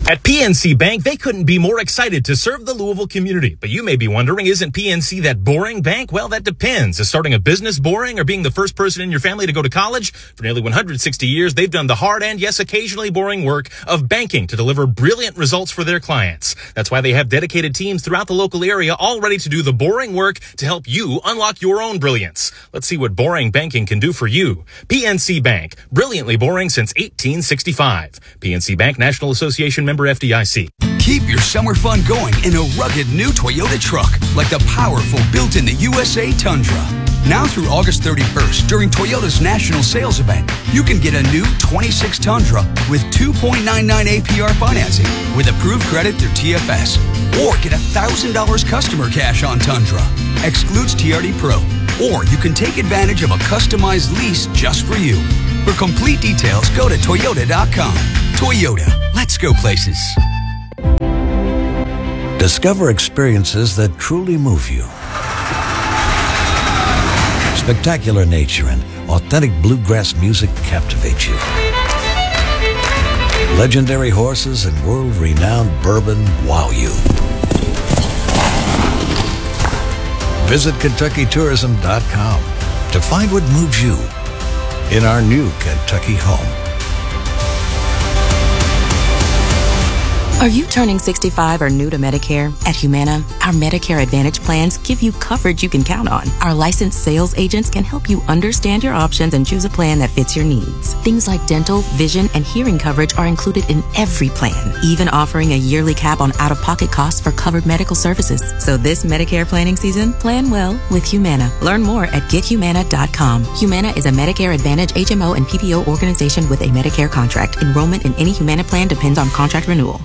At PNC Bank, they couldn't be more excited to serve the Louisville community. But you may be wondering, isn't PNC that boring bank? Well, that depends. Is starting a business boring, or being the first person in your family to go to college? For nearly 160 years, they've done the hard and, yes, occasionally boring work of banking to deliver brilliant results for their clients. That's why they have dedicated teams throughout the local area all ready to do the boring work to help you unlock your own brilliance. Let's see what boring banking can do for you. PNC Bank, brilliantly boring since 1865. PNC Bank, National Association member FDIC. Keep your summer fun going in a rugged new Toyota truck, like the powerful built-in-the-USA Tundra. Now through August 31st, during Toyota's national sales event, you can get a new 26 Tundra with 2.99 APR financing with approved credit through TFS. Or get $1,000 customer cash on Tundra. Excludes TRD Pro. Or you can take advantage of a customized lease just for you. For complete details, go to Toyota.com. Toyota, let's go places. Discover experiences that truly move you. Spectacular nature and authentic bluegrass music captivate you. Legendary horses and world-renowned bourbon wow you. Visit KentuckyTourism.com to find what moves you in our new Kentucky home. Are you turning 65 or new to Medicare? At Humana, our Medicare Advantage plans give you coverage you can count on. Our licensed sales agents can help you understand your options and choose a plan that fits your needs. Things like dental, vision, and hearing coverage are included in every plan, even offering a yearly cap on out-of-pocket costs for covered medical services. So this Medicare planning season, plan well with Humana. Learn more at GetHumana.com. Humana is a Medicare Advantage HMO and PPO organization with a Medicare contract. Enrollment in any Humana plan depends on contract renewal.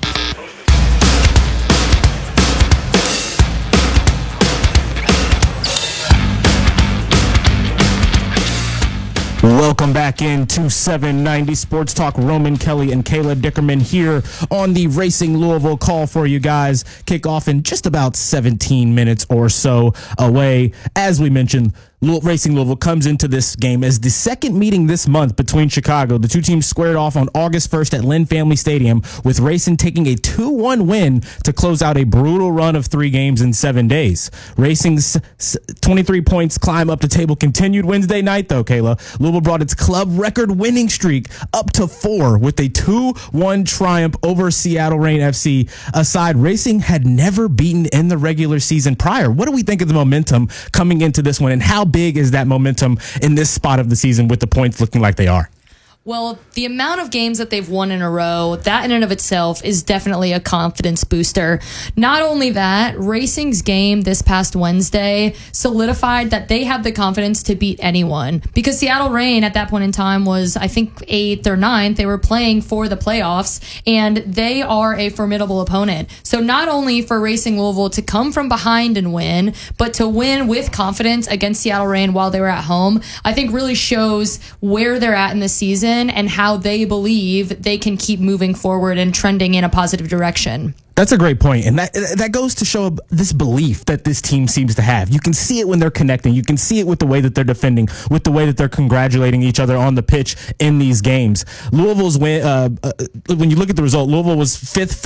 Welcome back into 790 Sports Talk. Roman Kelly and Kayla Dickerman here on the Racing Louisville call for you guys. Kickoff in just about 17 minutes or so away. As we mentioned, Racing Louisville comes into this game as the second meeting this month between Chicago. The two teams squared off on August 1st at Lynn Family Stadium, with Racing taking a 2-1 win to close out a brutal run of 3 games in 7 days. Racing's 23 points climb up the table continued Wednesday night, though, Kayla. Louisville brought its club record winning streak up to 4 with a 2-1 triumph over Seattle Reign FC, a side Racing had never beaten in the regular season prior. What do we think of the momentum coming into this one, and how big is that momentum in this spot of the season with the points looking like they are? Well, the amount of games that they've won in a row, that in and of itself is definitely a confidence booster. Not only that, Racing's game this past Wednesday solidified that they have the confidence to beat anyone, because Seattle Reign at that point in time was, I think, 8th or 9th. They were playing for the playoffs, and they are a formidable opponent. So not only for Racing Louisville to come from behind and win, but to win with confidence against Seattle Reign while they were at home, I think really shows where they're at in the season and how they believe they can keep moving forward and trending in a positive direction. That's a great point, and that goes to show this belief that this team seems to have. You can see it when they're connecting. You can see it with the way that they're defending, with the way that they're congratulating each other on the pitch in these games. Louisville's win, when you look at the result, Louisville's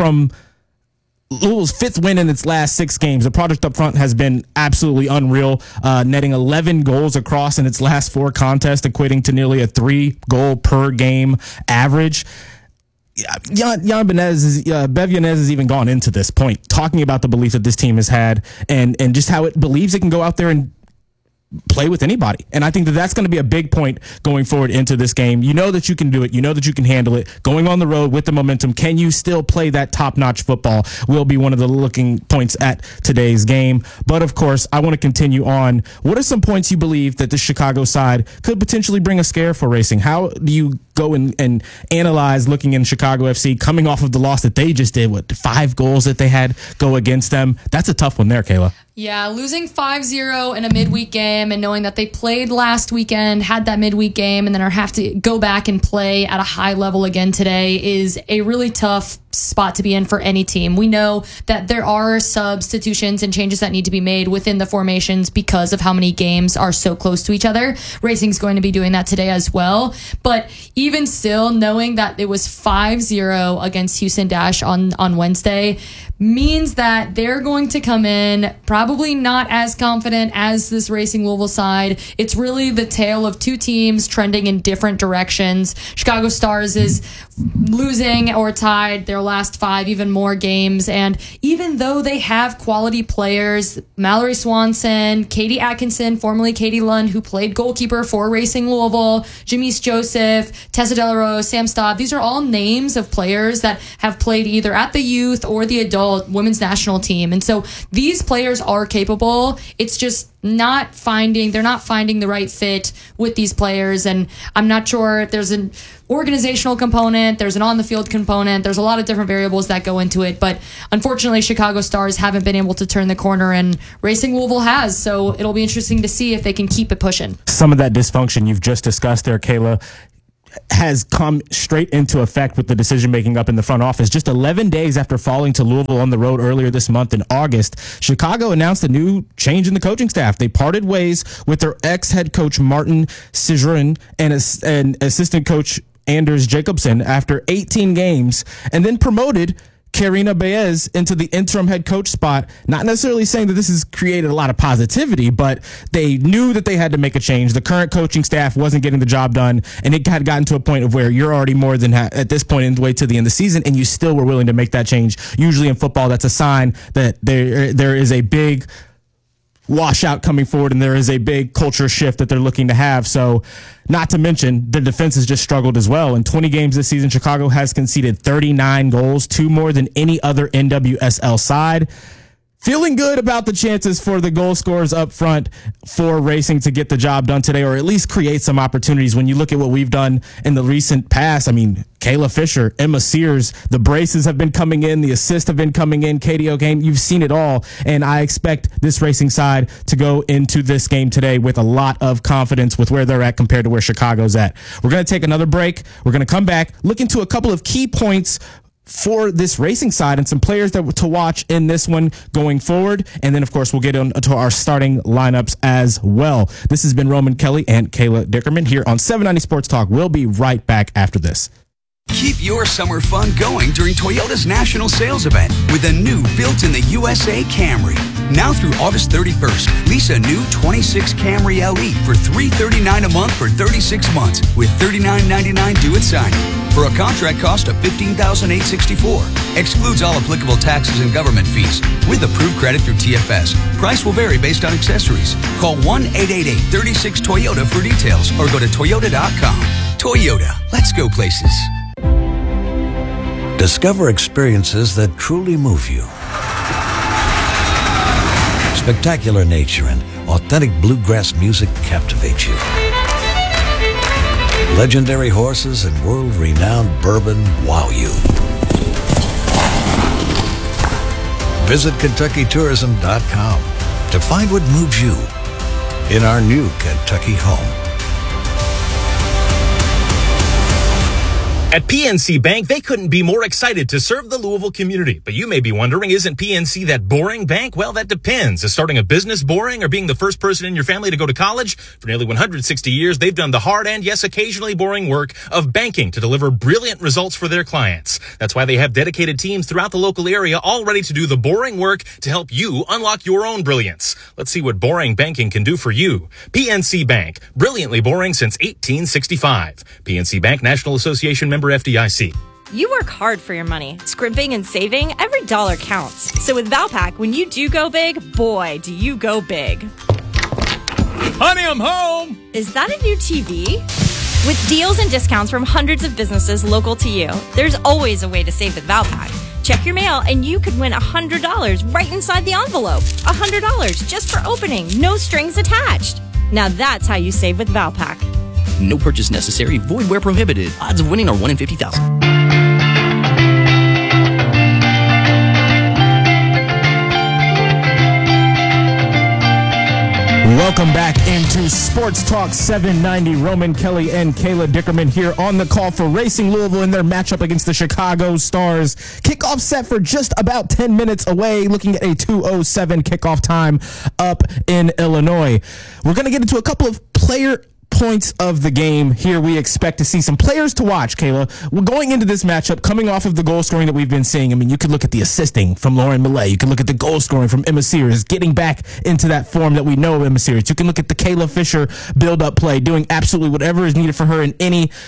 fifth win in its last 6 games. The project up front has been absolutely unreal, netting 11 goals across in its last 4 contests, equating to nearly a 3-goal per game average. Bev Yanez has even gone into this point, talking about the belief that this team has had and just how it believes it can go out there and play with anybody. And I think that that's going to be a big point going forward into this game. You know that you can do it. You know that you can handle it. Going on the road with the momentum, can you still play that top-notch football will be one of the looking points at today's game. But, of course, I want to continue on. What are some points you believe that the Chicago side could potentially bring a scare for Racing? How do you go and analyze looking in Chicago FC coming off of the loss that they just did, 5 goals that they had go against them? That's a tough one there, Kayla. Yeah, losing 5-0 in a midweek game and knowing that they played last weekend, had that midweek game, and then have to go back and play at a high level again today is a really tough spot to be in for any team. We know that there are substitutions and changes that need to be made within the formations because of how many games are so close to each other. Racing's going to be doing that today as well. But even still, knowing that it was 5-0 against Houston Dash on Wednesday means that they're going to come in probably not as confident as this Racing Louisville side. It's really the tale of two teams trending in different directions. Chicago Stars is losing or tied their last 5 even more games, and even though they have quality players, Mallory Swanson, Katie Atkinson, formerly Katie Lund, who played goalkeeper for Racing Louisville, Jamise Joseph, Tessa Delarose, Sam Staub, these are all names of players that have played either at the youth or the adult women's national team. And so these players are capable. It's just they're not finding the right fit with these players. And I'm not sure if there's an organizational component, there's an on the field component, there's a lot of different variables that go into it. But unfortunately, Chicago Stars haven't been able to turn the corner, and Racing Louisville has. So it'll be interesting to see if they can keep it pushing. Some of that dysfunction you've just discussed there, Kayla, has come straight into effect with the decision-making up in the front office. Just 11 days after falling to Louisville on the road earlier this month in August, Chicago announced a new change in the coaching staff. They parted ways with their ex-head coach Martin Cizerin and assistant coach Anders Jacobson after 18 games, and then promoted Karina Baez into the interim head coach spot. Not necessarily saying that this has created a lot of positivity, but they knew that they had to make a change. The current coaching staff wasn't getting the job done, and it had gotten to a point of where you're already more than at this point in the way to the end of the season, and you still were willing to make that change. Usually in football, that's a sign that there is a big washout coming forward, and there is a big culture shift that they're looking to have. So, not to mention, the defense has just struggled as well. In 20 games this season, Chicago has conceded 39 goals, 2 more than any other NWSL side. Feeling good about the chances for the goal scorers up front for Racing to get the job done today, or at least create some opportunities. When you look at what we've done in the recent past, I mean, Kayla Fisher, Emma Sears, the braces have been coming in, the assists have been coming in, Katie O'Kane, you've seen it all. And I expect this Racing side to go into this game today with a lot of confidence with where they're at compared to where Chicago's at. We're going to take another break. We're going to come back, look into a couple of key points for this Racing side and some players that to watch in this one going forward. And then, of course, we'll get into our starting lineups as well. This has been Roman Kelly and Kayla Dickerman here on 790 Sports Talk. We'll be right back after this. Keep your summer fun going during Toyota's national sales event with a new built-in-the-USA Camry. Now through August 31st, lease a new 26 Camry LE for $339 a month for 36 months with $39.99 due at signing. For a contract cost of $15,864. Excludes all applicable taxes and government fees. With approved credit through TFS. Price will vary based on accessories. Call 1-888-36-TOYOTA for details or go to Toyota.com. Toyota, let's go places. Discover experiences that truly move you. Spectacular nature and authentic bluegrass music captivate you. Legendary horses and world-renowned bourbon wow you. Visit KentuckyTourism.com to find what moves you in our new Kentucky home. At PNC Bank, they couldn't be more excited to serve the Louisville community. But you may be wondering, isn't PNC that boring bank? Well, that depends. Is starting a business boring, or being the first person in your family to go to college? For nearly 160 years, they've done the hard and, yes, occasionally boring work of banking to deliver brilliant results for their clients. That's why they have dedicated teams throughout the local area all ready to do the boring work to help you unlock your own brilliance. Let's see what boring banking can do for you. PNC Bank, brilliantly boring since 1865. PNC Bank, National Association member FDIC. You work hard for your money. Scrimping and saving, every dollar counts. So with Valpak, when you do go big, boy, do you go big. Honey, I'm home! Is that a new TV? With deals and discounts from hundreds of businesses local to you, there's always a way to save with Valpak. Check your mail and you could win $100 right inside the envelope. $100 just for opening, no strings attached. Now that's how you save with Valpak. No purchase necessary. Void where prohibited. Odds of winning are 1 in 50,000. Welcome back into Sports Talk 790. Roman Kelly and Kayla Dickerman here on the call for Racing Louisville in their matchup against the Chicago Stars. Kickoff set for just about 10 minutes away, looking at a 2:07 kickoff time up in Illinois. We're going to get into a couple of player points of the game here. We expect to see some players to watch, Kayla. We're going into this matchup coming off of the goal scoring that we've been seeing. I mean, you could look at the assisting from Lauren Millay. You can look at the goal scoring from Emma Sears, getting back into that form that we know of Emma Sears. You can look at the Kayla Fisher build-up play, doing absolutely whatever is needed for her in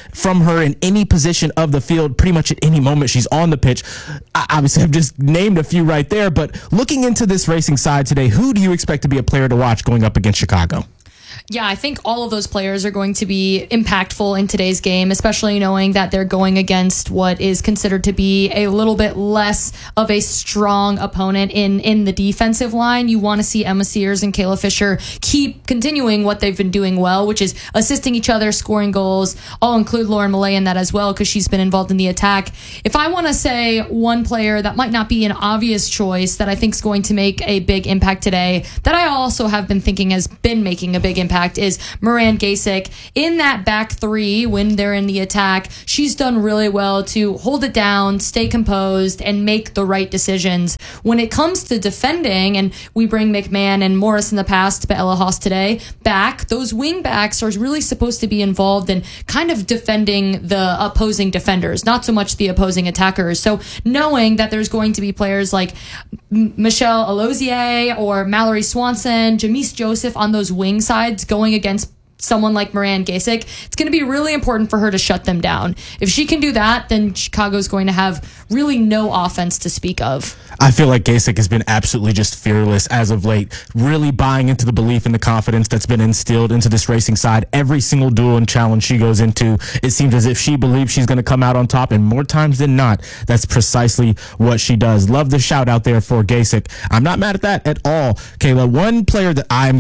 any position of the field, pretty much at any moment she's on the pitch. Obviously, I've just named a few right there, but looking into this racing side today, who do you expect to be a player to watch going up against Chicago? Yeah, I think all of those players are going to be impactful in today's game, especially knowing that they're going against what is considered to be a little bit less of a strong opponent in the defensive line. You want to see Emma Sears and Kayla Fisher keep continuing what they've been doing well, which is assisting each other, scoring goals. I'll include Lauren Millay in that as well because she's been involved in the attack. If I want to say one player that might not be an obvious choice that I think is going to make a big impact today, that I also have been thinking has been making a big impact, is Moran Gasick. In that back three, when they're in the attack, she's done really well to hold it down, stay composed, and make the right decisions. When it comes to defending, and we bring McMahon and Morris in the past, but Ella Haas today, back, those wing backs are really supposed to be involved in kind of defending the opposing defenders, not so much the opposing attackers. So knowing that there's going to be players like Michelle Alozier or Mallory Swanson, Jamise Joseph on those wing sides going against someone like Moran Gasick, it's going to be really important for her to shut them down. If she can do that, then Chicago's going to have really no offense to speak of. I feel like Gasick has been absolutely just fearless as of late, really buying into the belief and the confidence that's been instilled into this racing side. Every single duel and challenge she goes into, it seems as if she believes she's going to come out on top, and more times than not, that's precisely what she does. Love the shout out there for Gasick. I'm not mad at that at all, Kayla. One player that I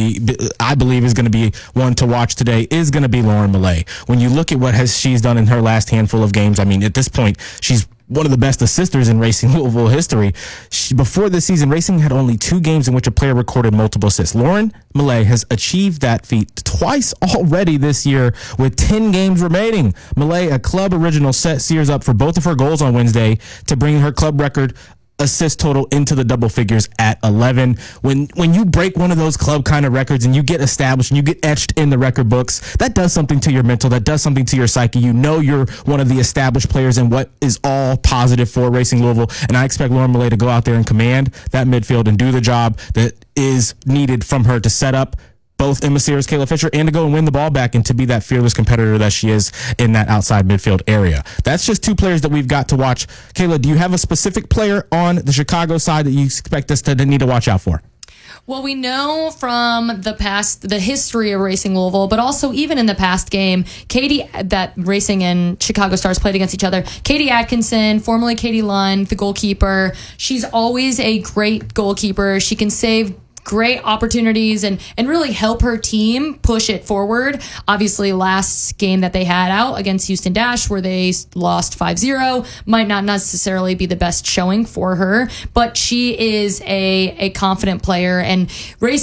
believe is going to be one to watch today is going to be Lauren Millay. When you look at what she's done in her last handful of games, I mean, at this point, she's one of the best assisters in Racing Louisville history. Before this season, Racing had only 2 games in which a player recorded multiple assists. Lauren Millay has achieved that feat twice already this year with 10 games remaining. Millay, a club original, set Sears up for both of her goals on Wednesday to bring her club record assist total into the double figures at 11. When you break one of those club kind of records and you get established and you get etched in the record books, that does something to your mental, that does something to your psyche. You know you're one of the established players and what is all positive for Racing Louisville. And I expect Lauren Millay to go out there and command that midfield and do the job that is needed from her to set up both Emma Sears, Kayla Fisher, and to go and win the ball back and to be that fearless competitor that she is in that outside midfield area. That's just 2 players that we've got to watch. Kayla, do you have a specific player on the Chicago side that you expect us to need to watch out for? Well, we know from the past, the history of Racing Louisville, but also even in the past game, that Racing and Chicago Stars played against each other. Katie Atkinson, formerly Katie Lund, the goalkeeper. She's always a great goalkeeper. She can save great opportunities and really help her team push it forward. Obviously, last game that they had out against Houston Dash, where they lost 5-0, might not necessarily be the best showing for her, but she is a confident player. And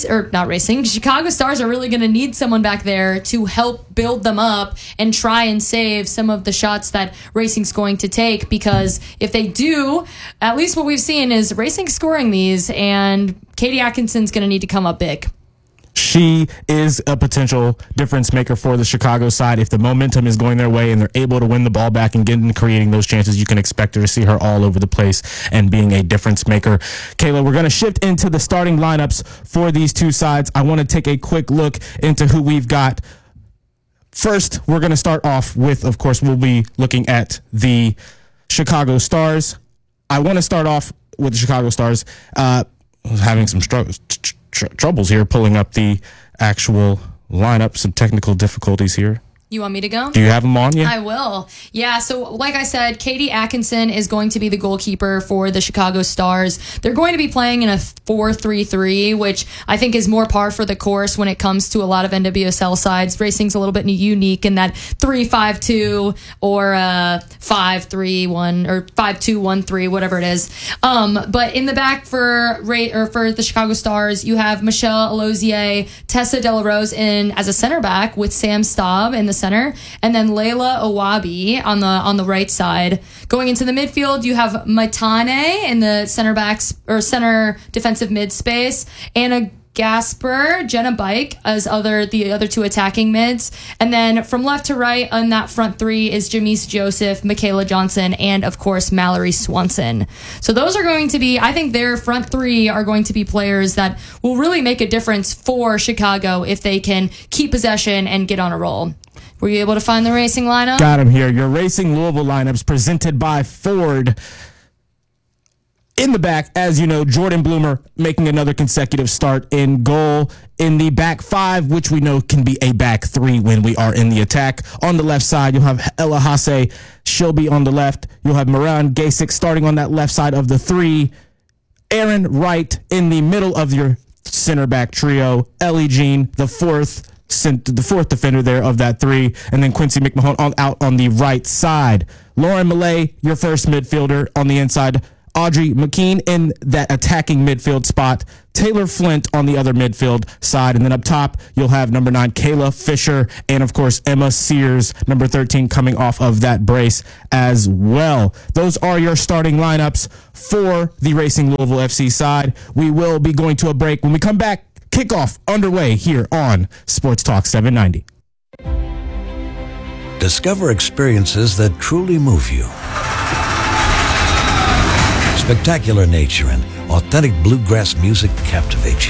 Chicago Stars are really going to need someone back there to help build them up and try and save some of the shots that Racing's going to take, because if they do, at least what we've seen is Racing scoring these, and Katie Atkinson's going to need to come up big. She is a potential difference maker for the Chicago side. If the momentum is going their way and they're able to win the ball back and get into creating those chances, you can expect her to see her all over the place and being a difference maker. Kayla, we're going to shift into the starting lineups for these 2 sides. I want to take a quick look into who we've got. First, we're going to start off with, of course, we'll be looking at the Chicago Stars. I want to start off with the Chicago Stars. Having some troubles here pulling up the actual lineup, some technical difficulties here. You want me to go? Do you have them on you? I will. Yeah, so like I said, Katie Atkinson is going to be the goalkeeper for the Chicago Stars. They're going to be playing in a 4-3-3, which I think is more par for the course when it comes to a lot of NWSL sides. Racing's a little bit unique in that 3-5-2 or 5-3-1 or 5-2-1-3, whatever it is. But in the back for the Chicago Stars, you have Michelle Alozier, Tessa De La Rose in as a center back with Sam Staub in the center, and then Layla Owabi on the right side. Going into the midfield, you have Matane in the center defensive mid space, Anna Gasper, Jenna Bike as the other two attacking mids, and then from left to right on that front three is Jamise Joseph, Michaela Johnson, and of course Mallory Swanson. So those are going to be, I think their front three are going to be players that will really make a difference for Chicago if they can keep possession and get on a roll. Were you able to find the Racing lineup? Got him here. Your Racing Louisville lineups presented by Ford. In the back, as you know, Jordan Bloomer making another consecutive start in goal. In the back five, which we know can be a back three when we are in the attack. On the left side, you'll have Ella Hasse. She'll be on the left. You'll have Moran Gasic starting on that left side of the three. Aaron Wright in the middle of your center back trio. Ellie Jean, the fourth defender there of that three, and then Quincy McMahon out on the right side. Lauren Millay, your first midfielder on the inside. Audrey McKean in that attacking midfield spot. Taylor Flint on the other midfield side. And then up top, you'll have number 9, Kayla Fisher, and of course, Emma Sears, number 13, coming off of that brace as well. Those are your starting lineups for the Racing Louisville FC side. We will be going to a break. When we come back, kickoff underway here on Sports Talk 790. Discover experiences that truly move you. Spectacular nature and authentic bluegrass music captivate you.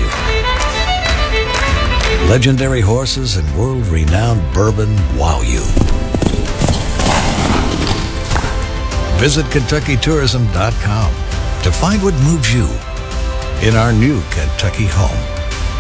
Legendary horses and world-renowned bourbon wow you. Visit KentuckyTourism.com to find what moves you in our new Kentucky home.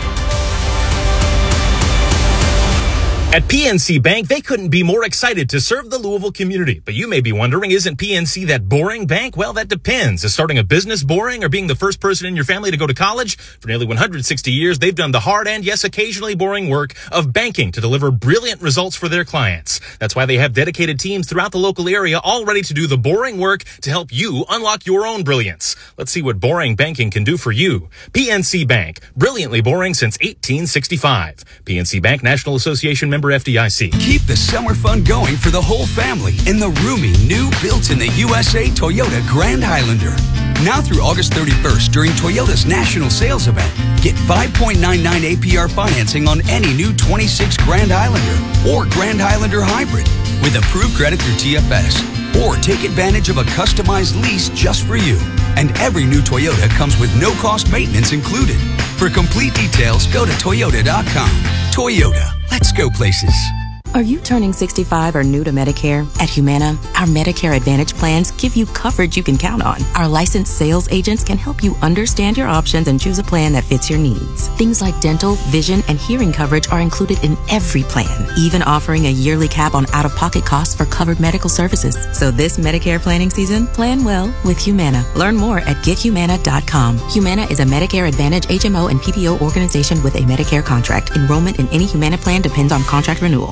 At PNC Bank, they couldn't be more excited to serve the Louisville community. But you may be wondering, isn't PNC that boring bank? Well, that depends. Is starting a business boring or being the first person in your family to go to college? For nearly 160 years, they've done the hard and, yes, occasionally boring work of banking to deliver brilliant results for their clients. That's why they have dedicated teams throughout the local area all ready to do the boring work to help you unlock your own brilliance. Let's see what boring banking can do for you. PNC Bank, brilliantly boring since 1865. PNC Bank, National Association member FDIC. Keep the summer fun going for the whole family in the roomy, new built-in-the-USA Toyota Grand Highlander. Now through August 31st during Toyota's national sales event, get 5.99 APR financing on any new 26 Grand Highlander or Grand Highlander Hybrid with approved credit through TFS. Or take advantage of a customized lease just for you. And every new Toyota comes with no-cost maintenance included. For complete details, go to Toyota.com. Toyota. Let's go places. Are you turning 65 or new to Medicare? At Humana, our Medicare Advantage plans give you coverage you can count on. Our licensed sales agents can help you understand your options and choose a plan that fits your needs. Things like dental, vision, and hearing coverage are included in every plan, even offering a yearly cap on out-of-pocket costs for covered medical services. So this Medicare planning season, plan well with Humana. Learn more at GetHumana.com. Humana is a Medicare Advantage HMO and PPO organization with a Medicare contract. Enrollment in any Humana plan depends on contract renewal.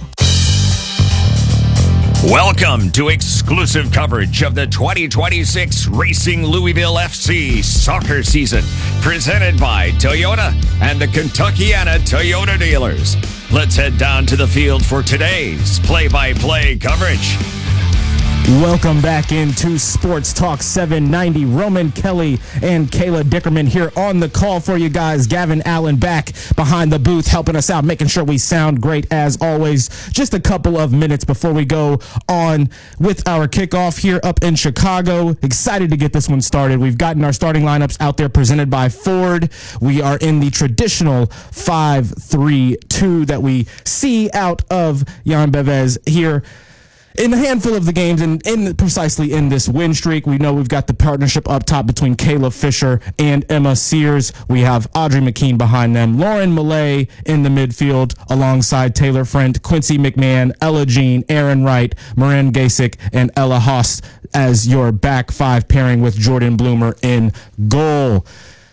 Welcome to exclusive coverage of the 2026 Racing Louisville FC soccer season, presented by Toyota and the Kentuckiana Toyota dealers. Let's head down to the field for today's play-by-play coverage. Welcome back into Sports Talk 790. Roman Kelly and Kayla Dickerman here on the call for you guys. Gavin Allen back behind the booth helping us out, making sure we sound great as always. Just a couple of minutes before we go on with our kickoff here up in Chicago. Excited to get this one started. We've gotten our starting lineups out there presented by Ford. We are in the traditional 5-3-2 that we see out of Jan Bevez here. In a handful of the games, and precisely in this win streak, we know we've got the partnership up top between Kayla Fisher and Emma Sears. We have Audrey McKean behind them, Lauren Millay in the midfield alongside Taylor Friend, Quincy McMahon, Ella Jean, Aaron Wright, Marin Gasick, and Ella Haas as your back five pairing with Jordan Bloomer in goal.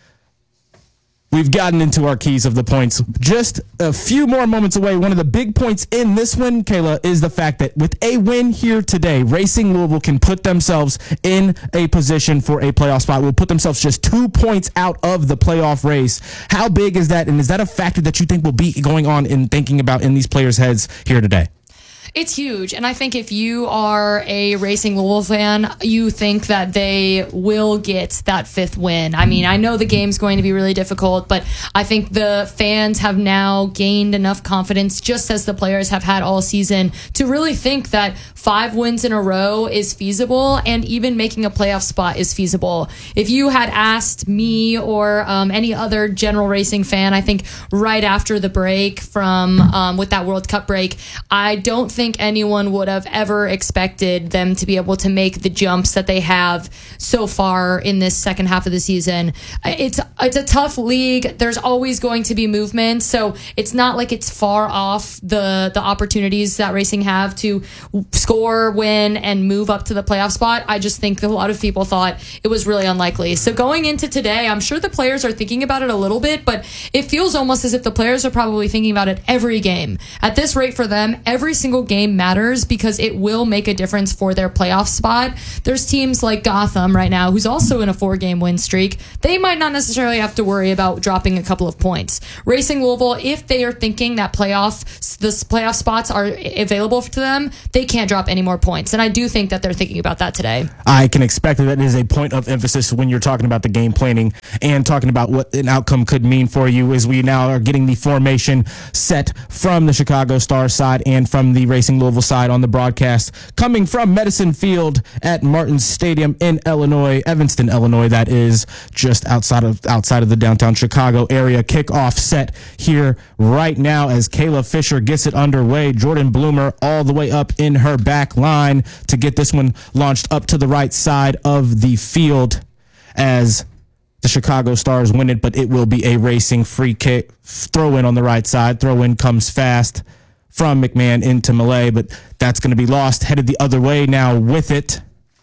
We've gotten into our keys of the points. Just a few more moments away. One of the big points in this win, Kayla, is the fact that with a win here today, Racing Louisville can put themselves in a position for a playoff spot. Will put themselves just 2 points out of the playoff race. How big is that? And is that a factor that you think will be going on in thinking about in these players' heads here today? It's huge. And I think if you are a Racing Louisville fan, you think that they will get that fifth win. I mean, I know the game's going to be really difficult, but I think the fans have now gained enough confidence, just as the players have had all season, to really think that 5 wins in a row is feasible, and even making a playoff spot is feasible. If you had asked me or any other general racing fan, I think right after the break from with that World Cup break, I don't think anyone would have ever expected them to be able to make the jumps that they have so far in this second half of the season. It's a tough league. There's always going to be movement, so it's not like it's far off the opportunities that Racing have to score, win, and move up to the playoff spot. I just think a lot of people thought it was really unlikely. So going into today, I'm sure the players are thinking about it a little bit, but it feels almost as if the players are probably thinking about it every game. At this rate for them, every single game matters because it will make a difference for their playoff spot. There's teams like Gotham right now, who's also in a 4-game win streak. They might not necessarily have to worry about dropping a couple of points. Racing Louisville, if they are thinking that the playoff spots are available to them, they can't drop any more points. And I do think that they're thinking about that today. I can expect that is a point of emphasis when you're talking about the game planning and talking about what an outcome could mean for you, as we now are getting the formation set from the Chicago Stars side and from the Racing Louisville side on the broadcast, coming from Medicine Field at Martins Stadium in Illinois, Evanston, Illinois, that is, just outside of the downtown Chicago area. Kickoff set here right now as Kayla Fisher gets it underway. Jordan Bloomer all the way up in her back line to get this one launched up to the right side of the field as the Chicago Stars win it, but it will be a Racing free kick throw in on the right side. Throw in comes fast from McMahon into Millay, but that's going to be lost. Headed the other way now with it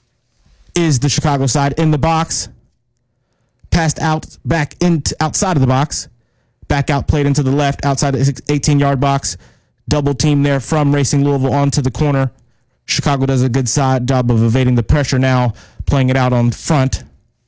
is the Chicago side in the box. Passed out back into outside of the box. Back out, played into the left outside the 18-yard box. Double team there from Racing Louisville onto the corner. Chicago does a good job of evading the pressure now, playing it out on front.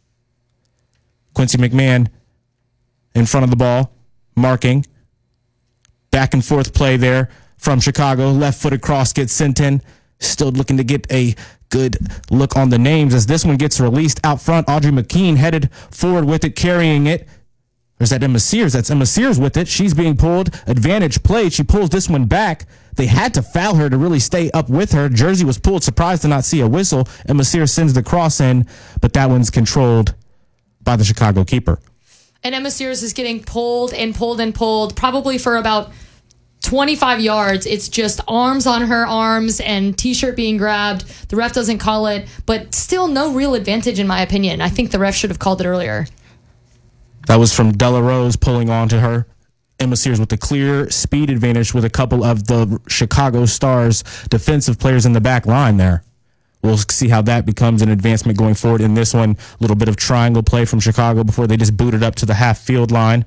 Quincy McMahon in front of the ball, marking. Back and forth play there from Chicago. Left-footed cross gets sent in. Still looking to get a good look on the names as this one gets released out front. Audrey McKean headed forward with it, carrying it. There's that Emma Sears. That's Emma Sears with it. She's being pulled. Advantage played. She pulls this one back. They had to foul her to really stay up with her. Jersey was pulled. Surprised to not see a whistle. Emma Sears sends the cross in, but that one's controlled by the Chicago keeper. And Emma Sears is getting pulled and pulled and pulled, probably for about 25 yards. It's just arms on her arms and T-shirt being grabbed. The ref doesn't call it, but still no real advantage in my opinion. I think the ref should have called it earlier. That was from Della Rose pulling on to her. Emma Sears with a clear speed advantage with a couple of the Chicago Stars defensive players in the back line there. We'll see how that becomes an advancement going forward in this one. A little bit of triangle play from Chicago before they just boot it up to the half field line.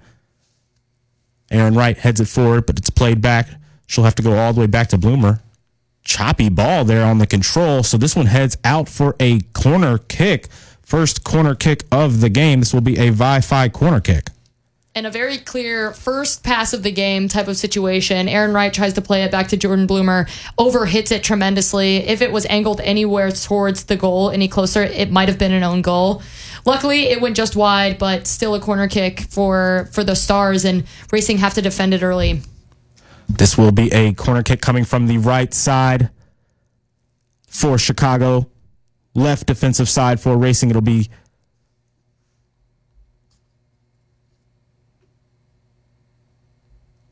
Aaron Wright heads it forward, but it's played back. She'll have to go all the way back to Bloomer. Choppy ball there on the control. So this one heads out for a corner kick. First corner kick of the game. This will be a Vi-Fi corner kick. And a very clear first pass of the game type of situation. Aaron Wright tries to play it back to Jordan Bloomer, overhits it tremendously. If it was angled anywhere towards the goal any closer, it might have been an own goal. Luckily, it went just wide, but still a corner kick for the Stars, and Racing have to defend it early. This will be a corner kick coming from the right side for Chicago. Left defensive side for Racing. It'll be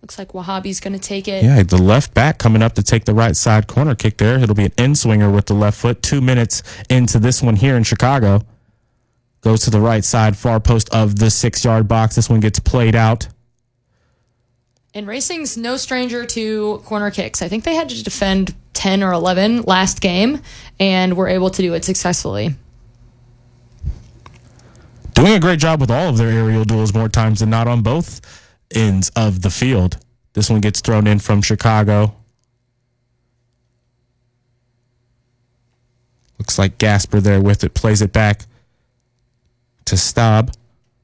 Looks like Wahhabi's going to take it. Yeah, the left back coming up to take the right side corner kick there. It'll be an in-swinger with the left foot. 2 minutes into this one here in Chicago. Goes to the right side, far post of the 6-yard box. This one gets played out. And Racing's no stranger to corner kicks. I think they had to defend 10 or 11 last game, and were able to do it successfully. Doing a great job with all of their aerial duels more times than not on both ends of the field. This one gets thrown in from Chicago. Looks like Gasper there with it. Plays it back to Staub.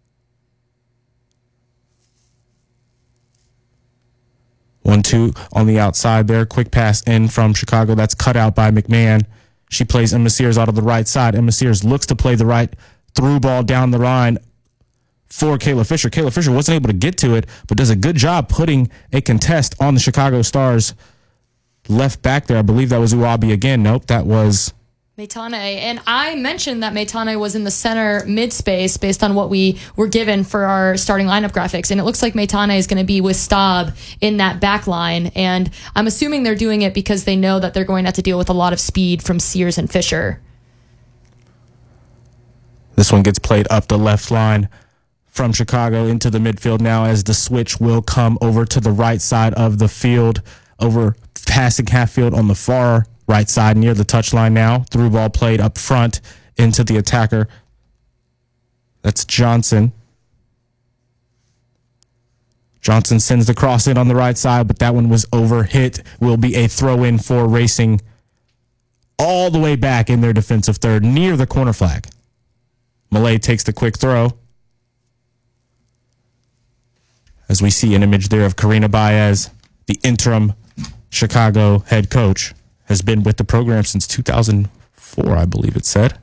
1-2 on the outside there. Quick pass in from Chicago. That's cut out by McMahon. She plays Emma Sears out of the right side. Emma Sears looks to play the right through ball down the line for Kayla Fisher. Kayla Fisher wasn't able to get to it, but does a good job putting a contest on the Chicago Stars left back there. I believe that was Uabi again. Nope, that was Meitane. And I mentioned that Meitane was in the center mid space based on what we were given for our starting lineup graphics. And it looks like Meitane is going to be with Staub in that back line. And I'm assuming they're doing it because they know that they're going to have to deal with a lot of speed from Sears and Fisher. This one gets played up the left line from Chicago into the midfield now as the switch will come over to the right side of the field, over passing half field on the far right side near the touchline now. Through ball played up front into the attacker. That's Johnson. Johnson sends the cross in on the right side, but that one was over hit. Will be a throw in for Racing all the way back in their defensive third near the corner flag. Malay takes the quick throw. As we see an image there of Karina Baez, the interim Chicago head coach, has been with the program since 2004, I believe it said.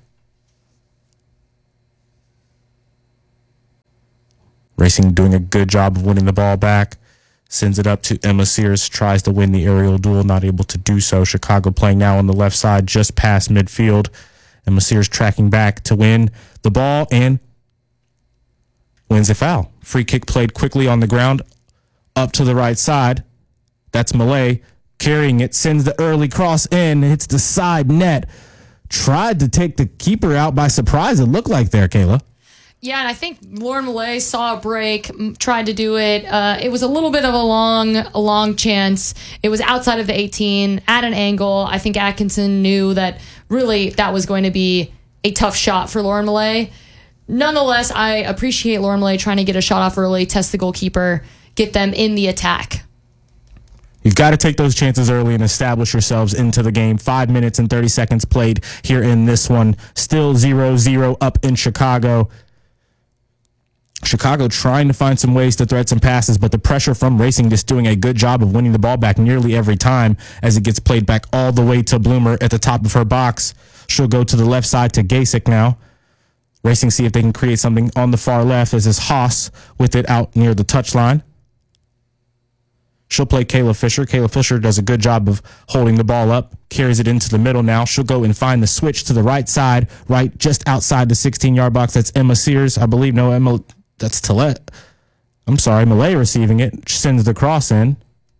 Racing doing a good job of winning the ball back. Sends it up to Emma Sears, tries to win the aerial duel, not able to do so. Chicago playing now on the left side, just past midfield. Emma Sears tracking back to win the ball and wins a foul. Free kick played quickly on the ground, up to the right side. That's Malay carrying it, sends the early cross in, hits the side net. Tried to take the keeper out by surprise, it looked like there, Kayla. Yeah, and I think Lauren Malay saw a break, tried to do it. It was a little bit of a long chance. It was outside of the 18, at an angle. I think Atkinson knew that really that was going to be a tough shot for Lauren Malay. Nonetheless, I appreciate Lauren Malay trying to get a shot off early, test the goalkeeper, get them in the attack. You've got to take those chances early and establish yourselves into the game. 5 minutes and 30 seconds played here in this one. Still 0-0 up in Chicago. Chicago trying to find some ways to thread some passes, but the pressure from Racing just doing a good job of winning the ball back nearly every time as it gets played back all the way to Bloomer at the top of her box. She'll go to the left side to Gasek now. Racing see if they can create something on the far left as is Haas with it out near the touchline. She'll play Kayla Fisher. Kayla Fisher does a good job of holding the ball up, carries it into the middle now. She'll go and find the switch to the right side, right just outside the 16-yard box. That's Emma Sears. I believe, no, Emma, that's Tillett. I'm sorry, Malay receiving it. Sends the cross in.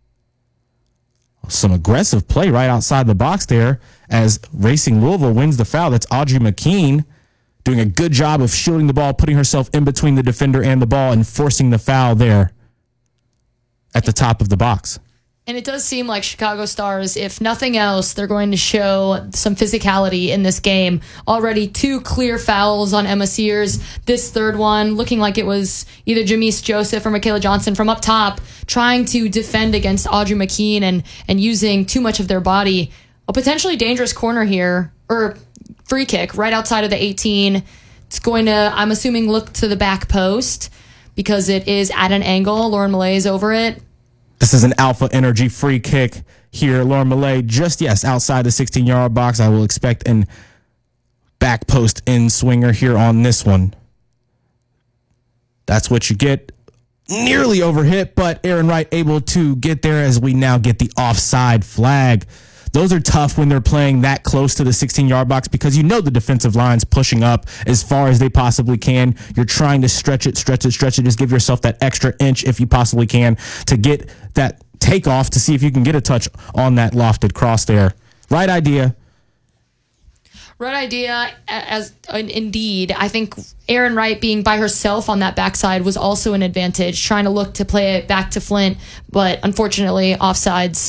Some aggressive play right outside the box there as Racing Louisville wins the foul. That's Audrey McKean doing a good job of shielding the ball, putting herself in between the defender and the ball and forcing the foul there at the top of the box. And it does seem like Chicago Stars, if nothing else, they're going to show some physicality in this game. Already 2 clear fouls on Emma Sears. This third one looking like it was either Jamise Joseph or Michaela Johnson from up top trying to defend against Audrey McKean and using too much of their body. A potentially dangerous corner here, or free kick right outside of the 18. It's going to, I'm assuming, look to the back post because it is at an angle. Lauren Malay is over it. This is an Alpha Energy free kick here. Lauren Malay just, outside the 16-yard box. I will expect an back post in swinger here on this one. That's what you get. Nearly overhit, but Aaron Wright able to get there as we now get the offside flag. Those are tough when they're playing that close to the 16-yard box because you know the defensive line's pushing up as far as they possibly can. You're trying to stretch it. Just give yourself that extra inch if you possibly can to get that takeoff to see if you can get a touch on that lofted cross there. Right idea. Right idea, as indeed. I think Aaron Wright being by herself on that backside was also an advantage, trying to look to play it back to Flint, but unfortunately, offsides.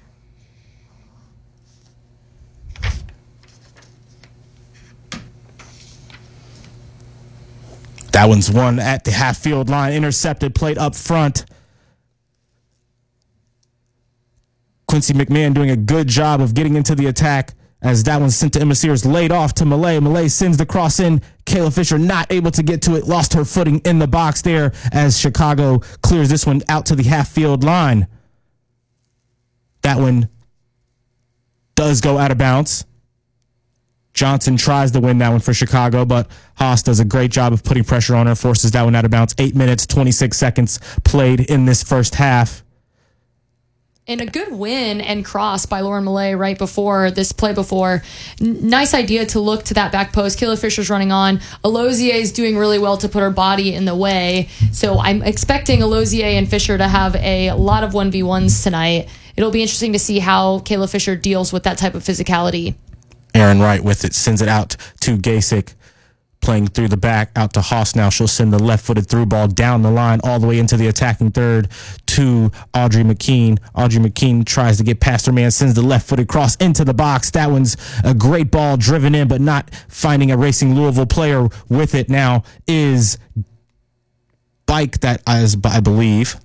That one's one at the half-field line, intercepted, played up front. Quincy McMahon doing a good job of getting into the attack as that one's sent to Emma Sears, laid off to Malay. Malay sends the cross in. Kayla Fisher not able to get to it, lost her footing in the box there as Chicago clears this one out to the half-field line. That one does go out of bounds. Johnson tries to win that one for Chicago, but Haas does a great job of putting pressure on her, forces that one out of bounds. 8 minutes, 26 seconds played in this first half. And a good win and cross by Lauren Malay right before this play before. Nice idea to look to that back post. Kayla Fisher's running on. Alozier is doing really well to put her body in the way. So I'm expecting Alozier and Fisher to have a lot of 1v1s tonight. It'll be interesting to see how Kayla Fisher deals with that type of physicality. Aaron Wright with it, sends it out to Gasick, playing through the back, out to Haas now. She'll send the left-footed through ball down the line all the way into the attacking third to Audrey McKean. Audrey McKean tries to get past her man, sends the left-footed cross into the box. That one's a great ball driven in, but not finding a Racing Louisville player with it now is Bike, that is, I believe.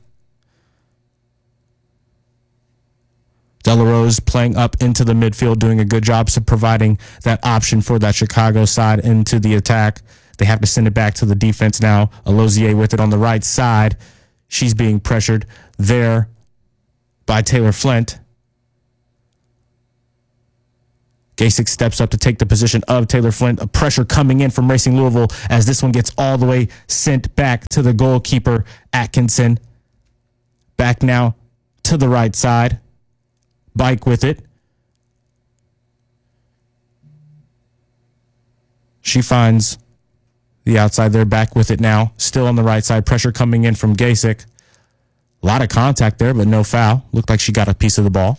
Delarose playing up into the midfield, doing a good job of providing that option for that Chicago side into the attack. They have to send it back to the defense now. Alozier with it on the right side. She's being pressured there by Taylor Flint. Gasick steps up to take the position of Taylor Flint. A pressure coming in from Racing Louisville as this one gets all the way sent back to the goalkeeper, Atkinson. Back now to the right side. Bike with it. She finds the outside there, back with it now. Still on the right side. Pressure coming in from Gasick. A lot of contact there, but no foul. Looked like she got a piece of the ball.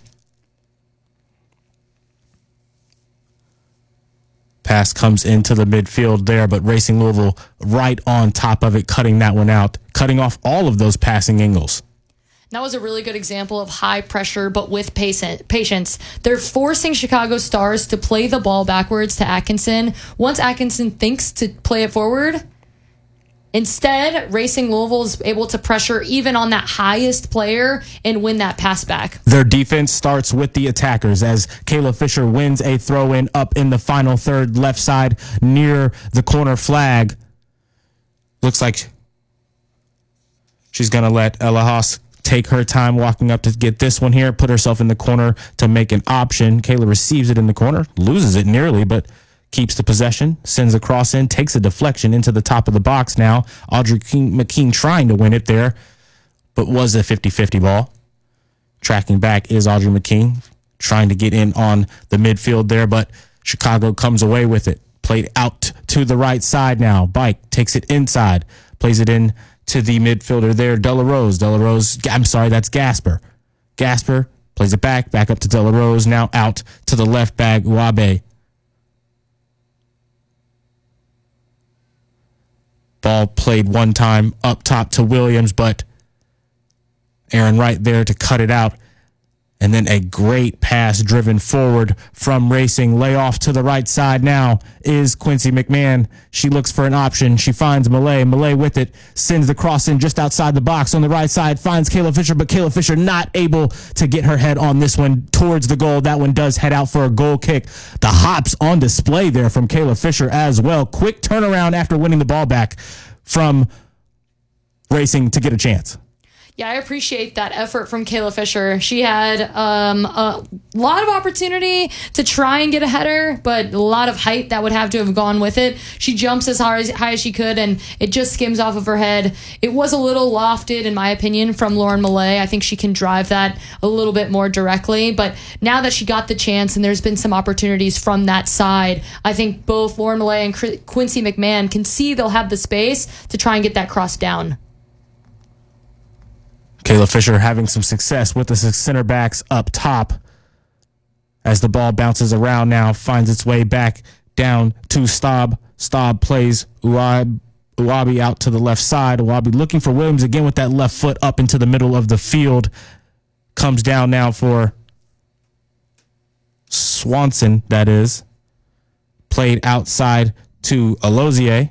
Pass comes into the midfield there, but Racing Louisville right on top of it, cutting that one out, cutting off all of those passing angles. That was a really good example of high pressure, but with patience. They're forcing Chicago Stars to play the ball backwards to Atkinson. Once Atkinson thinks to play it forward, instead, Racing Louisville is able to pressure even on that highest player and win that pass back. Their defense starts with the attackers as Kayla Fisher wins a throw-in up in the final third, left side near the corner flag. Looks like she's going to let Ella Haas take her time walking up to get this one here, put herself in the corner to make an option. Kayla receives it in the corner, loses it nearly, but keeps the possession, sends a cross in, takes a deflection into the top of the box now. Audrey McKean trying to win it there, but was a 50-50 ball. Tracking back is Audrey McKean, trying to get in on the midfield there, but Chicago comes away with it. Played out to the right side now. Bike takes it inside, plays it in to the midfielder there, Delarose. I'm sorry, that's Gasper. Gasper plays it back up to Delarose, now out to the left back, Wabe. Ball played one time up top to Williams, but Aaron Wright there to cut it out. And then a great pass driven forward from Racing. Layoff to the right side now is Quincy McMahon. She looks for an option. She finds Malay. Malay with it. Sends the cross in just outside the box on the right side. Finds Kayla Fisher, but Kayla Fisher not able to get her head on this one towards the goal. That one does head out for a goal kick. The hops on display there from Kayla Fisher as well. Quick turnaround after winning the ball back from Racing to get a chance. Yeah, I appreciate that effort from Kayla Fisher. She had a lot of opportunity to try and get a header, but a lot of height that would have to have gone with it. She jumps as high as she could, and it just skims off of her head. It was a little lofted, in my opinion, from Lauren Millay. I think she can drive that a little bit more directly, but now that she got the chance and there's been some opportunities from that side, I think both Lauren Millay and Quincy McMahon can see they'll have the space to try and get that cross down. Kayla Fisher having some success with the center backs up top as the ball bounces around now, finds its way back down to Staub. Staub plays Uwabi out to the left side. Uwabi looking for Williams again with that left foot up into the middle of the field. Comes down now for Swanson, that is. Played outside to Alozier.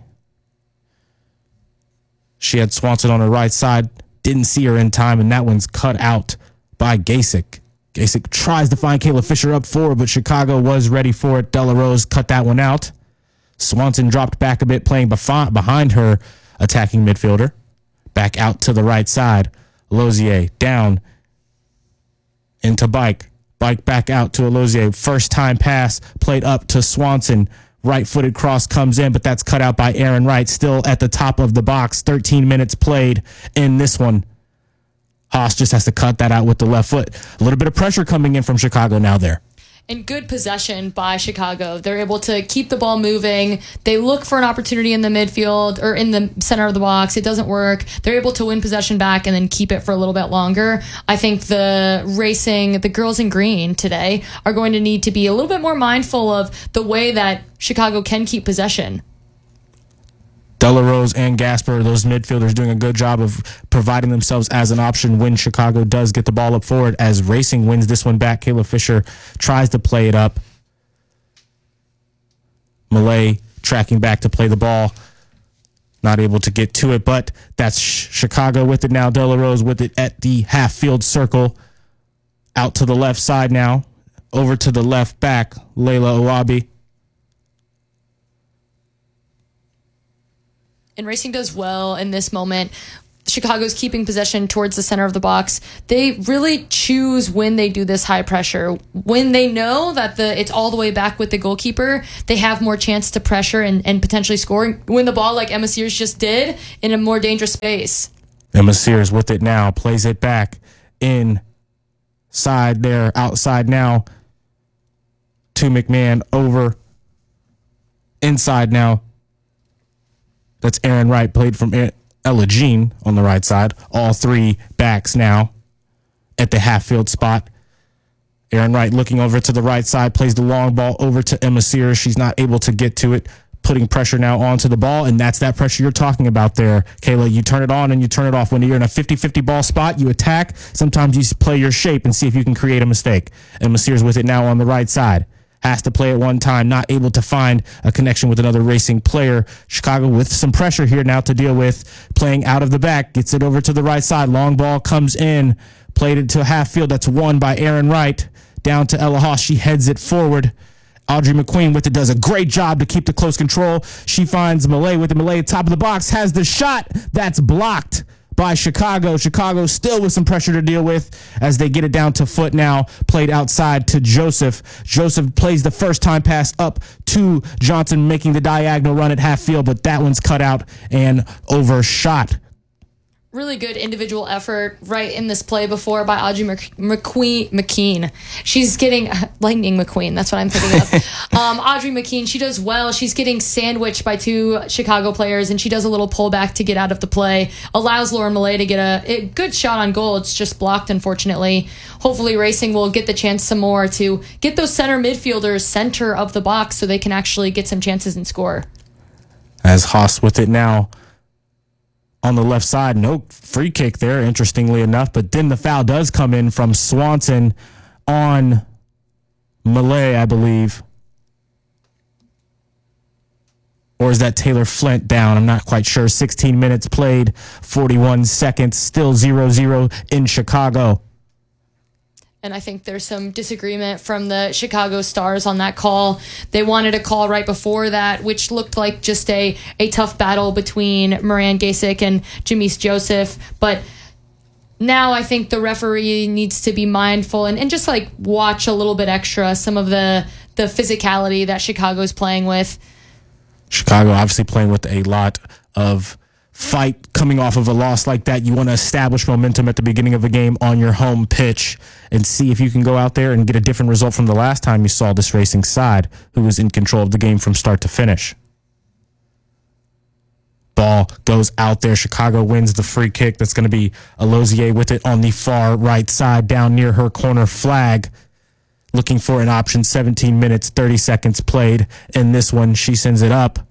She had Swanson on her right side. Didn't see her in time, and that one's cut out by Gasick. Gasick tries to find Kayla Fisher up forward, but Chicago was ready for it. Della Rose cut that one out. Swanson dropped back a bit, playing behind her attacking midfielder. Back out to the right side. Lozier down into Bike. Bike back out to Alozier. First time pass played up to Swanson. Right-footed cross comes in, but that's cut out by Aaron Wright, still at the top of the box. 13 minutes played in this one. Haas just has to cut that out with the left foot. A little bit of pressure coming in from Chicago now there. And good possession by Chicago. They're able to keep the ball moving. They look for an opportunity in the midfield or in the center of the box. It doesn't work. They're able to win possession back and then keep it for a little bit longer. I think the girls in green today are going to need to be a little bit more mindful of the way that Chicago can keep possession. Della Rose and Gasper, those midfielders, doing a good job of providing themselves as an option when Chicago does get the ball up forward. As Racing wins this one back, Kayla Fisher tries to play it up. Millay tracking back to play the ball. Not able to get to it, but that's Chicago with it now. Della Rose with it at the half-field circle. Out to the left side now. Over to the left back, Layla Uwabi. And Racing does well in this moment. Chicago's keeping possession towards the center of the box. They really choose when they do this high pressure. When they know that it's all the way back with the goalkeeper, they have more chance to pressure and potentially score. Win the ball like Emma Sears just did in a more dangerous space. Emma Sears with it now. Plays it back inside there. Outside now to McMahon. Over inside now. That's Aaron Wright, played from Ella Jean on the right side. All three backs now at the half-field spot. Aaron Wright looking over to the right side, plays the long ball over to Emma Sears. She's not able to get to it, putting pressure now onto the ball, and that's that pressure you're talking about there, Kayla. You turn it on and you turn it off. When you're in a 50-50 ball spot, you attack. Sometimes you play your shape and see if you can create a mistake. Emma Sears with it now on the right side. Has to play it one time, not able to find a connection with another Racing player. Chicago with some pressure here now to deal with, playing out of the back, gets it over to the right side. Long ball comes in, played it to half field. That's won by Aaron Wright. Down to Ella Haas. She heads it forward. Audrey McQueen with it does a great job to keep the close control. She finds Millay with the Millay top of the box, has the shot. That's blocked by Chicago. Chicago still with some pressure to deal with as they get it down to foot now. Played outside to Joseph. Joseph plays the first time pass up to Johnson, making the diagonal run at half field, but that one's cut out and overshot. Really good individual effort right in this play before by Audrey McKeen. She's getting Lightning McQueen. That's what I'm thinking of. Audrey McKeen, she does well. She's getting sandwiched by two Chicago players, and she does a little pullback to get out of the play. Allows Lauren Millay to get a good shot on goal. It's just blocked, unfortunately. Hopefully Racing will get the chance some more to get those center midfielders center of the box so they can actually get some chances and score. As Haas with it now. On the left side, no free kick there, interestingly enough. But then the foul does come in from Swanson on Millay, I believe. Or is that Taylor Flint down? I'm not quite sure. 16 minutes played, 41 seconds, still 0-0 in Chicago. And I think there's some disagreement from the Chicago Stars on that call. They wanted a call right before that, which looked like just a tough battle between Moran Gasick and Jamise Joseph. But now I think the referee needs to be mindful and just like watch a little bit extra some of the physicality that Chicago's playing with. Chicago obviously playing with a lot of fight coming off of a loss like that. You want to establish momentum at the beginning of a game on your home pitch and see if you can go out there and get a different result from the last time you saw this Racing side, who was in control of the game from start to finish. Ball goes out there. Chicago wins the free kick. That's going to be Alozier with it on the far right side down near her corner flag. Looking for an option. 17 minutes, 30 seconds played in this one. She sends it up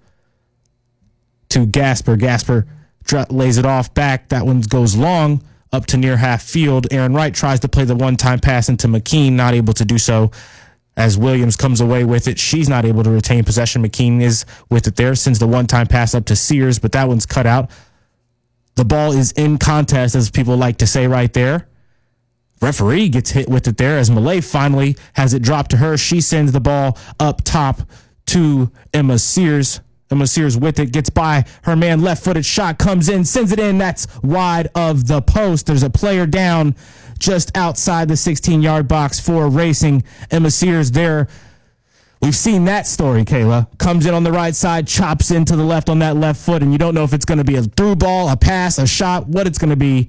to Gasper. Gasper lays it off back. That one goes long up to near half field. Aaron Wright tries to play the one-time pass into McKean, not able to do so as Williams comes away with it. She's not able to retain possession. McKean is with it there, sends the one-time pass up to Sears, but that one's cut out. The ball is in contest, as people like to say right there. Referee gets hit with it there as Malay finally has it dropped to her. She sends the ball up top to Emma Sears. Emma Sears with it, gets by her man, left-footed shot, comes in, sends it in. That's wide of the post. There's a player down just outside the 16-yard box for Racing. Emma Sears there. We've seen that story, Kayla. Comes in on the right side, chops into the left on that left foot, and you don't know if it's going to be a through ball, a pass, a shot, what it's going to be.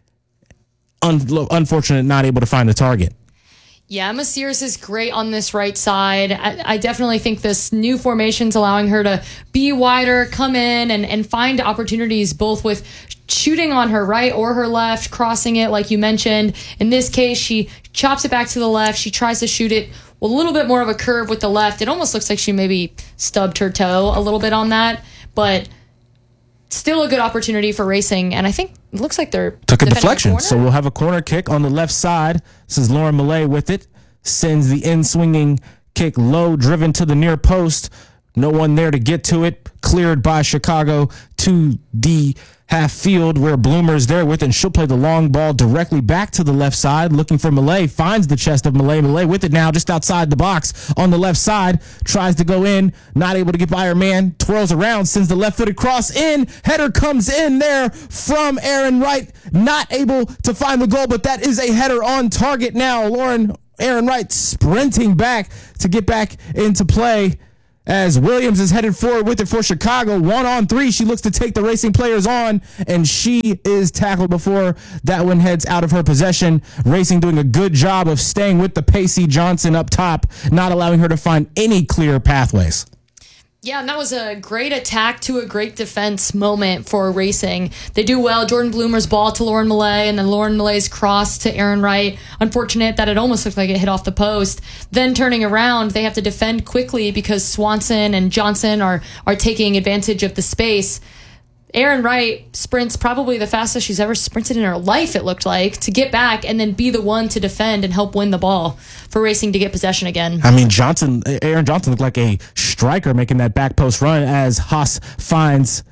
Unfortunate, not able to find the target. Yeah, Emma Sears is great on this right side. I definitely think this new formation's allowing her to be wider, come in, and find opportunities both with shooting on her right or her left, crossing it like you mentioned. In this case, she chops it back to the left. She tries to shoot it with a little bit more of a curve with the left. It almost looks like she maybe stubbed her toe a little bit on that, but still a good opportunity for Racing, and I think it looks like they're took a deflection, so we'll have a corner kick on the left side. This is Lauren Malay with it, sends the in-swinging kick low, driven to the near post. No one there to get to it. Cleared by Chicago to the half field where Bloomer's there with it, and she'll play the long ball directly back to the left side, looking for Malay, finds the chest of Malay. Malay with it now just outside the box on the left side, tries to go in, not able to get by her man, twirls around, sends the left-footed cross in, header comes in there from Aaron Wright, not able to find the goal, but that is a header on target now. Aaron Wright sprinting back to get back into play as Williams is headed forward with it for Chicago. 1-on-3. She looks to take the Racing players on, and she is tackled before that one heads out of her possession. Racing doing a good job of staying with the pacey Johnson up top, not allowing her to find any clear pathways. Yeah, and that was a great attack to a great defense moment for Racing. They do well. Jordan Bloomer's ball to Lauren Malay, and then Lauren Malay's cross to Aaron Wright. Unfortunate that it almost looked like it hit off the post. Then turning around, they have to defend quickly because Swanson and Johnson are taking advantage of the space. Aaron Wright sprints probably the fastest she's ever sprinted in her life, it looked like, to get back and then be the one to defend and help win the ball for Racing to get possession again. I mean, Aaron Johnson looked like a striker making that back post run as Haas finds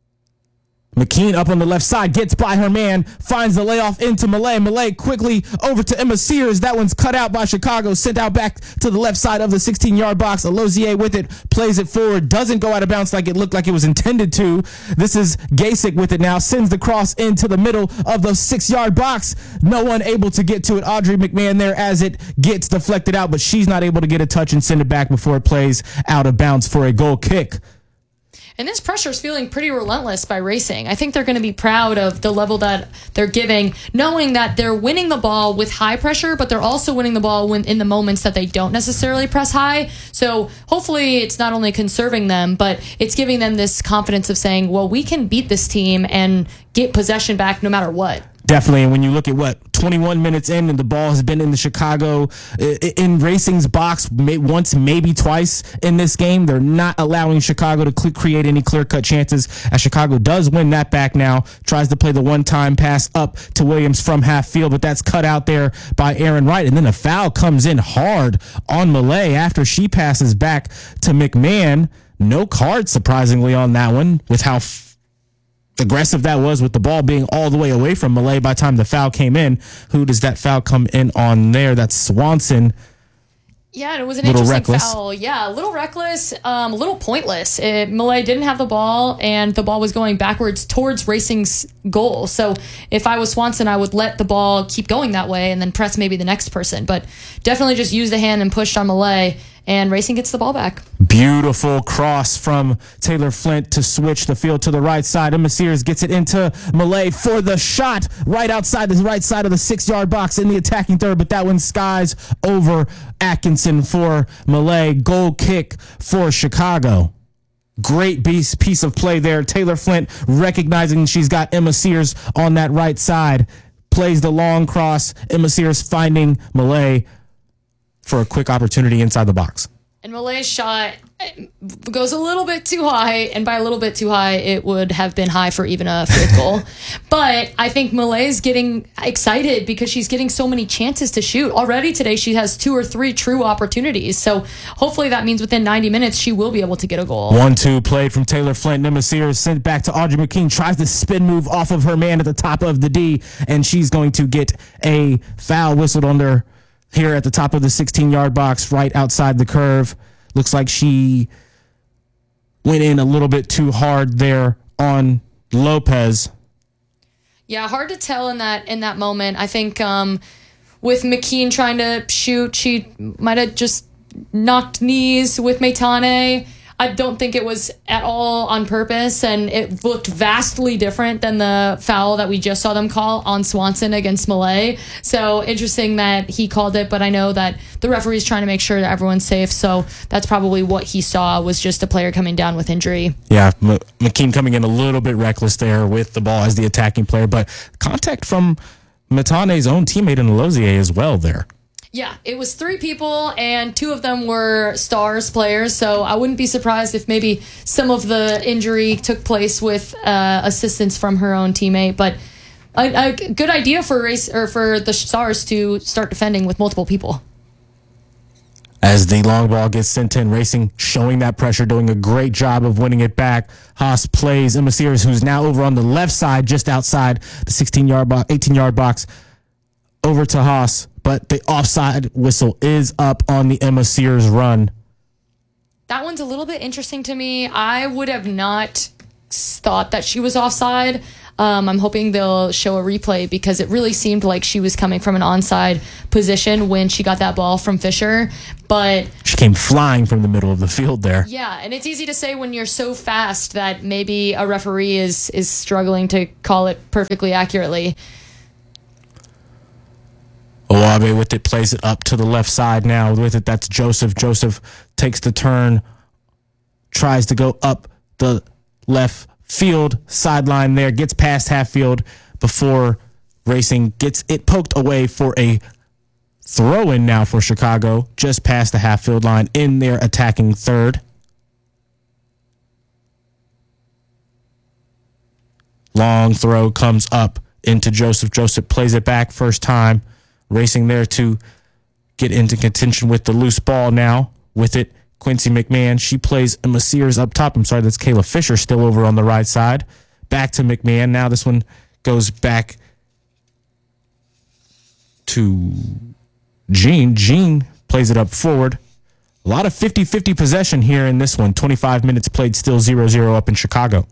McKean up on the left side, gets by her man, finds the layoff into Malay. Malay quickly over to Emma Sears. That one's cut out by Chicago, sent out back to the left side of the 16-yard box. Alozier with it, plays it forward, doesn't go out of bounds like it looked like it was intended to. This is Gasik with it now, sends the cross into the middle of the 6-yard box. No one able to get to it. Audrey McMahon there as it gets deflected out, but she's not able to get a touch and send it back before it plays out of bounds for a goal kick. And this pressure is feeling pretty relentless by Racing. I think they're going to be proud of the level that they're giving, knowing that they're winning the ball with high pressure, but they're also winning the ball in the moments that they don't necessarily press high. So hopefully it's not only conserving them, but it's giving them this confidence of saying, well, we can beat this team and get possession back no matter what. Definitely, and when you look at 21 minutes in and the ball has been in the Chicago, in Racing's box once, maybe twice in this game, they're not allowing Chicago to create any clear-cut chances, as Chicago does win that back now, tries to play the one-time pass up to Williams from half field, but that's cut out there by Aaron Wright, and then a foul comes in hard on Malay after she passes back to McMahon. No card, surprisingly, on that one, with how aggressive that was with the ball being all the way away from Malay by the time the foul came in. Who does that foul come in on there? That's Swanson. Yeah, it was an Little interesting reckless. foul. Yeah, a little reckless, a little pointless. Malay didn't have the ball, and the ball was going backwards towards Racing's goal. So if I was Swanson, I would let the ball keep going that way and then press maybe the next person. But definitely just used the hand and pushed on Malay, and Racing gets the ball back. Beautiful cross from Taylor Flint to switch the field to the right side. Emma Sears gets it into Malay for the shot right outside the right side of the 6-yard box in the attacking third, but that one skies over Atkinson for Malay. Goal kick for Chicago. Great piece of play there. Taylor Flint recognizing she's got Emma Sears on that right side. Plays the long cross. Emma Sears finding Malay for a quick opportunity inside the box. And Malay's shot goes a little bit too high, and by a little bit too high, it would have been high for even a field goal. But I think Malay's getting excited because she's getting so many chances to shoot. Already today, she has 2 or 3 true opportunities. So hopefully that means within 90 minutes, she will be able to get a goal. 1-2 played from Taylor Flint. Emma Sears sent back to Audrey McKean. Tries to spin move off of her man at the top of the D, and she's going to get a foul whistled on her here at the top of the 16-yard box, right outside the curve. Looks like she went in a little bit too hard there on Lopez. Yeah, hard to tell in that moment. I think with McKean trying to shoot, she might have just knocked knees with Meitane. I don't think it was at all on purpose, and it looked vastly different than the foul that we just saw them call on Swanson against Malay. So interesting that he called it, but I know that the referee's trying to make sure that everyone's safe, so that's probably what he saw, was just a player coming down with injury. Yeah, McKean coming in a little bit reckless there with the ball as the attacking player, but contact from Meitane's own teammate in Lozier as well there. Yeah, it was 3 people, and 2 of them were Stars players, so I wouldn't be surprised if maybe some of the injury took place with assistance from her own teammate. But a good idea for the Stars to start defending with multiple people. As the long ball gets sent in, Racing showing that pressure, doing a great job of winning it back. Haas plays Emma Sears, who's now over on the left side, just outside the 18-yard box, over to Haas. But the offside whistle is up on the Emma Sears run. That one's a little bit interesting to me. I would have not thought that she was offside. I'm hoping they'll show a replay because it really seemed like she was coming from an onside position when she got that ball from Fisher. But she came flying from the middle of the field there. Yeah, and it's easy to say when you're so fast that maybe a referee is struggling to call it perfectly accurately. Owabe with it, plays it up to the left side now. With it, that's Joseph. Joseph takes the turn, tries to go up the left field sideline there, gets past half field before Racing gets it poked away for a throw-in now for Chicago, just past the half field line in their attacking third. Long throw comes up into Joseph. Joseph plays it back first time. Racing there to get into contention with the loose ball now. With it, Quincy McMahon. She plays Emma Sears up top. I'm sorry, that's Kayla Fisher still over on the right side. Back to McMahon. Now this one goes back to Jean. Jean plays it up forward. A lot of 50-50 possession here in this one. 25 minutes played, still 0-0 up in Chicago.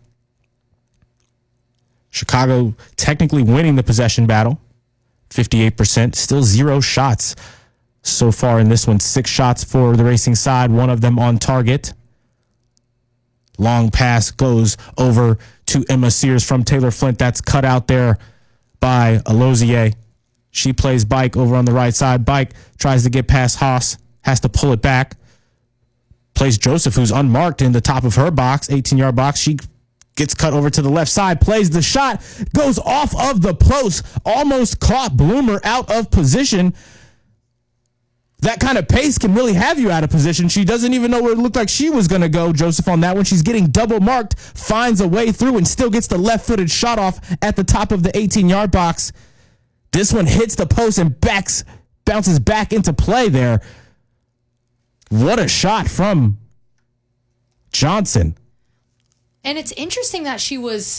Chicago technically winning the possession battle. 58%, still 0 shots so far in this one. 6 shots for the Racing side, 1 of them on target. Long pass goes over to Emma Sears from Taylor Flint. That's cut out there by Alozier. She plays Bike over on the right side. Bike tries to get past Haas, has to pull it back. Plays Joseph, who's unmarked in the top of her box, 18-yard box. She gets cut over to the left side, plays the shot, goes off of the post, almost caught Bloomer out of position. That kind of pace can really have you out of position. She doesn't even know where it looked like she was going to go, Joseph, on that one. She's getting double marked, finds a way through, and still gets the left-footed shot off at the top of the 18-yard box. This one hits the post and bounces back into play there. What a shot from Johnson. And it's interesting that she was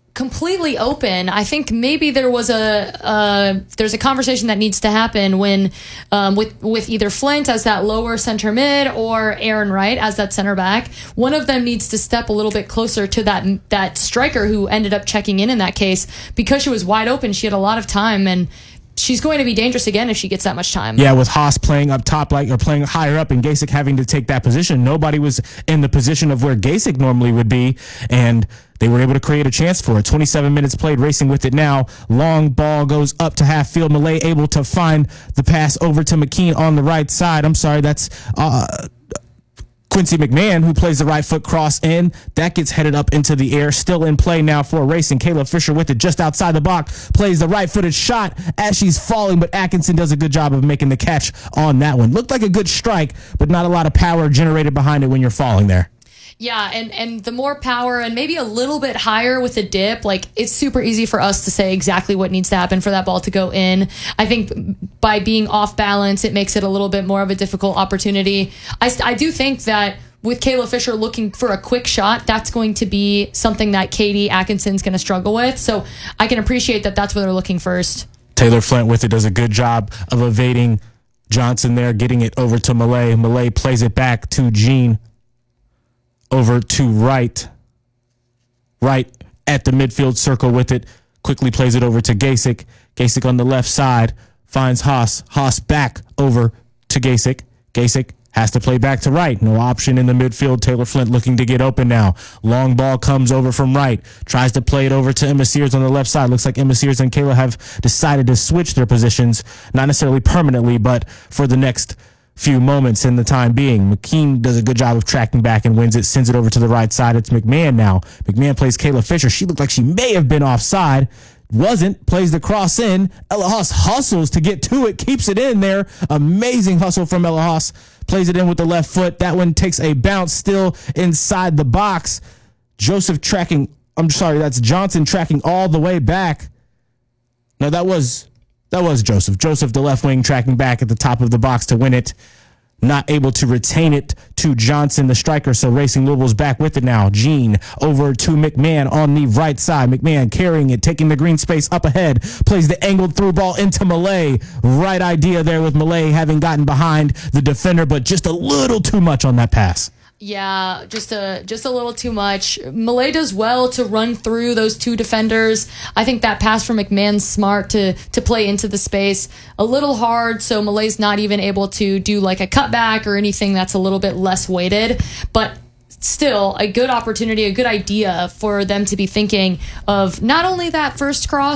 completely open. I think maybe there was there's a conversation that needs to happen when with either Flint as that lower center mid or Aaron Wright as that center back. One of them needs to step a little bit closer to that striker who ended up checking in that case, because she was wide open. She had a lot of time, and she's going to be dangerous again if she gets that much time. Yeah, with Haas playing up top, or playing higher up, and Gasick having to take that position. Nobody was in the position of where Gasick normally would be, and they were able to create a chance for it. 27 minutes played, Racing with it now. Long ball goes up to half field. Malay able to find the pass over to McKean on the right side. I'm sorry, that's Quincy McMahon, who plays the right foot cross in. That gets headed up into the air. Still in play now for Racing. Kayla Fisher with it just outside the box. Plays the right-footed shot as she's falling, but Atkinson does a good job of making the catch on that one. Looked like a good strike, but not a lot of power generated behind it when you're falling there. Yeah, and the more power and maybe a little bit higher with the dip, like, it's super easy for us to say exactly what needs to happen for that ball to go in. I think by being off balance, it makes it a little bit more of a difficult opportunity. I do think that with Kayla Fisher looking for a quick shot, that's going to be something that Katie Atkinson's going to struggle with. So I can appreciate that that's what they're looking first. Taylor Flint with it does a good job of evading Johnson there, getting it over to Malay. Malay plays it back to Jean. Over to Wright at the midfield circle with it. Quickly plays it over to Gasick. Gasick on the left side finds Haas. Haas back over to Gasick. Gasick has to play back to Wright. No option in the midfield. Taylor Flint looking to get open now. Long ball comes over from Wright. Tries to play it over to Emma Sears on the left side. Looks like Emma Sears and Kayla have decided to switch their positions. Not necessarily permanently, but for the next few moments in the time being. McKean does a good job of tracking back and wins it, sends it over to the right side. It's McMahon now. McMahon plays Kayla Fisher. She looked like she may have been offside. Wasn't. Plays the cross in. Ella Haas hustles to get to it, keeps it in there. Amazing hustle from Ella Haas. Plays it in with the left foot. That one takes a bounce still inside the box. That's Johnson tracking all the way back. No, that was Joseph. Joseph, the left wing, tracking back at the top of the box to win it. Not able to retain it to Johnson, the striker. So Racing Louisville's back with it now. Jean over to McMahon on the right side. McMahon carrying it, taking the green space up ahead. Plays the angled through ball into Malay. Right idea there with Malay having gotten behind the defender, but just a little too much on that pass. Yeah, just a little too much. Malay does well to run through those two defenders. I think that pass from McMahon's smart to play into the space. A little hard, so Malay's not even able to do like a cutback or anything that's a little bit less weighted. But still, a good opportunity, a good idea for them to be thinking of not only that first cross,